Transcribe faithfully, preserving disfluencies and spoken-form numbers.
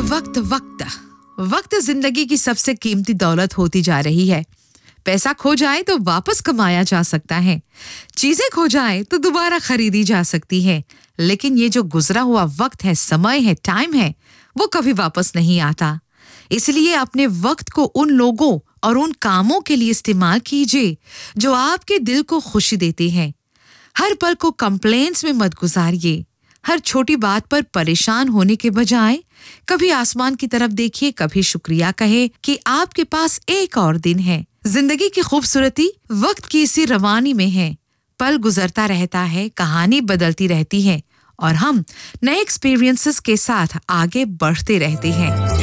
वक्त वक्त वक्त जिंदगी की सबसे कीमती दौलत होती जा रही है। पैसा खो जाए तो वापस कमाया जा सकता है, चीजें खो जाए तो दोबारा खरीदी जा सकती है, लेकिन ये जो गुजरा हुआ वक्त है, समय है, टाइम है, वो कभी वापस नहीं आता। इसलिए अपने वक्त को उन लोगों और उन कामों के लिए इस्तेमाल कीजिए जो आपके दिल को खुशी देते हैं। हर पल को कंप्लेंट्स में मत गुजारिए। हर छोटी बात पर परेशान होने के बजाय कभी आसमान की तरफ देखिए, कभी शुक्रिया कहे कि आपके पास एक और दिन है। जिंदगी की खूबसूरती वक्त की इसी रवानी में है। पल गुजरता रहता है, कहानी बदलती रहती है और हम नए एक्सपीरियंसेस के साथ आगे बढ़ते रहते हैं।